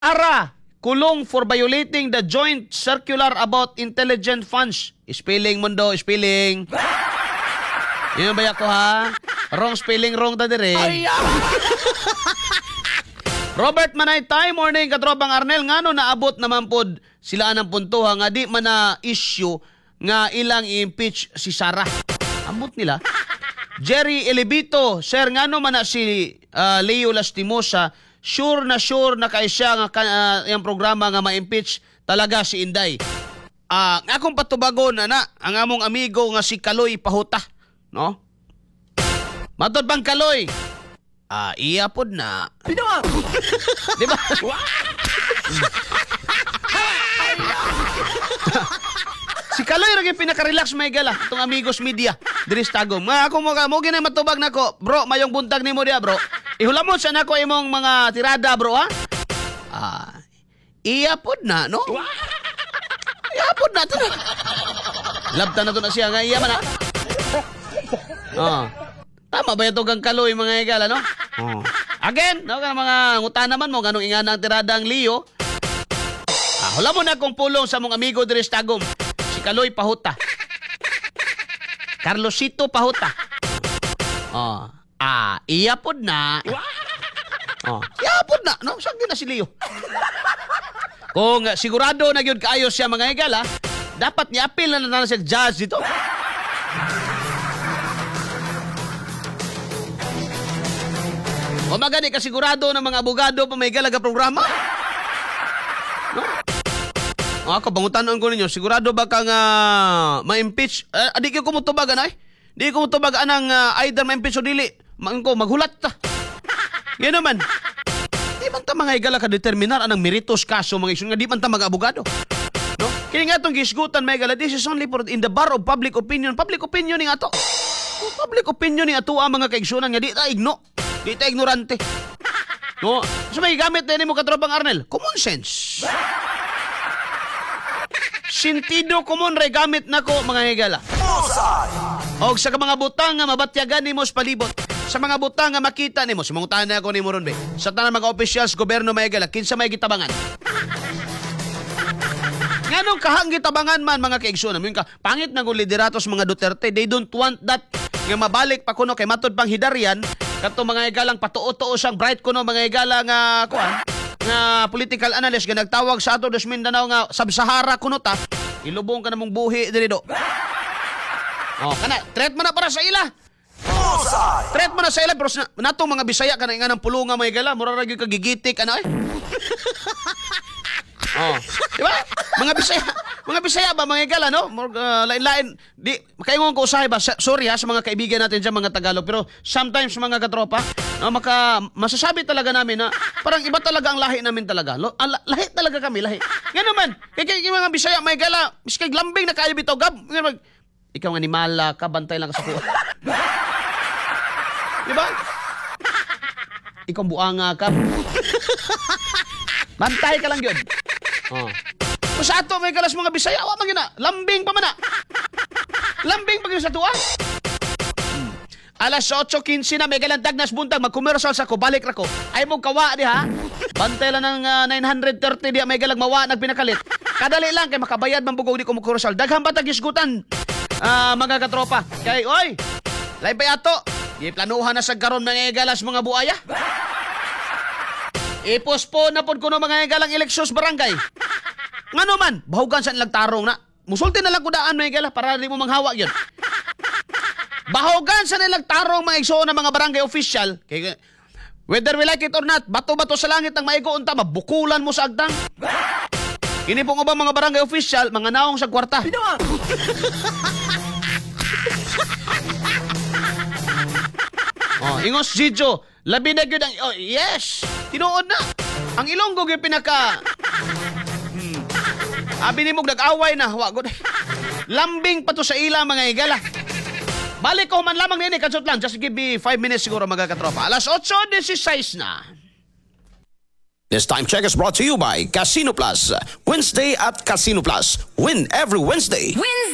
Ara, kulong for violating the joint circular about intelligent funds. Spelling mundo, spelling. Yun ba ko ha? Wrong spelling, wrong ta dire. Robert Manaytay, morning katrobang Arnel. Ngano naabot naman pod sila ang puntuha nga di man na issue nga ilang i-impeach si Sarah. Ambot nila. Jerry Elibito, sir, ngano man na si Leo Lastimosa, sure na kay siya nga yung programa nga ma-impeach talaga si Inday. Akong patubagon na ang among amigo nga si Kaloy Pahuta, no? Matod bang Kaloy? Iya pod na. Di ba? Si Kaloy rin yung pinaka-relax may gala. Itong Amigos Media. Diris tagong. Ako mo ginay matubag na ko. Bro, mayong buntag ni mo dia, bro. Ihulamon sa nako imong mga tirada, bro, ha? Iya pod na, no? Iya pod na. Labta na to na siya. Nga iya man, ha? Tama ba ito kang Kaloy, mga igala, no? Again, no, mga ngutan naman mo, ganong ingana ang tirada ang Leo. Hulamon na kong pulong sa mong amigo Diris tagong. Si Kaloy Pahuta. Carlosito Pahuta. Iya pod na. Iya pod na, no? Saan na si Leo? Kung sigurado na yun kaayos siya mga igala, dapat ni-appeal na siya judge dito. O magani kasigurado ng mga abogado pa may galaga programa? No? Ako, pangutanon ko ninyo, sigurado ba kang ma-impeach? Di ko mutubagan ay? Di ko mutubagan ang either ma-impeach o dili. Maghulat ta. Yan naman. Di man ta mga igala ka-determinar anang meritos kaso mga isun nga di man ta mga abogado. No? Kaya nga itong gisgutan mga igala, this is only for in the bar of public opinion. Public opinion ni nga to. Public opinion ni ato ang mga kaigsunan nga di ta igno. Di ta ignorante. No? So may gamit na mo katropang Arnel. Common sense. Sentido common ray gamit na ko mga higala. Og sa mga butang nga mabatyagan nimo sa palibot. Sa mga butang nga makita nimo, simungutan na ako nimo ron be. Sa tanang mga officials gobyerno may higala, kinsa may gitabangan. Nganong kahang gitabangan man mga kaigsunan. Ka pangit na liderato sa mga Duterte. They don't want that nga mabalik pa kuno kay matod pang hidarian. Kato mga igalang patuo-tuo sang bright kuno mga igalang nga political analyst nga nagtawag sa ato dos Mindanao nga sub-Sahara kuno ta ilubong ka namong buhi diri do. Kana threat man na para sa ila. Threat man na sa ila pero natong mga Bisaya kana nga nang pulunga mga igala mura ra gyud kagigitik ano eh. Di ba? Mga Bisaya ba mga igala no? Lain-lain di makaingon ko usahay ba sorry ha sa mga kaibigan natin diyan mga Tagalog pero sometimes mga katropa masasabi talaga namin na parang iba talaga ang lahi namin talaga. Lahi talaga kami, lahi. Nga naman, kay mga Bisaya mga igala, miskay lambing na kayo bitaw gab. Ikaw nga animala ka, bantay lang ka sa kuha. Di ba? Ikaw buanga ka. Bantay ka lang yun. Kung sa ato may galas mga Bisaya, wa magina, lambing pa man na. Lambing pa sa tuwa. Alas 8:15 na, may galandag nas buntag, mag-commercial sa ko, balik ra ko. Ay mo kawa di ha. Bantay lang ng 930 di, may galag mawa, nagpinakalit. Kadali lang, kay makabayad man bugog di ko mag-commercial. Daghang batag isgutan, mga katropa. Kay, oy, lay pa yato. Iplanuhan na sa garon mga galas mga buaya. Ipospon na po kuno mga galang eleksyon sa barangay. Ngano man, bahugan sa ilang tarong na. Musulti na lang kudaan mga gala para di mo manghawa yun. Bahugan sa nilang tarong mga igsoon ng mga barangay official. Kaya, whether we like it or not, bato-bato sa langit ang maigo unta, mabukulan mo sa agdang. Kini po nga ba mga barangay official, mga naong sa kwarta. Ingos Jijo, labi na yun ang, yes, tinuod na. Ang Ilonggo yung pinaka, abi ni mo nag-away na, wagod. Lambing pa to sa ila mga igala. Balik ko man lamang nini, kansot lang, just give me 5 minutes siguro mga katropa. Alas 8:16 na. This time check is brought to you by Casino Plus. Wednesday at Casino Plus. Win every Wednesday.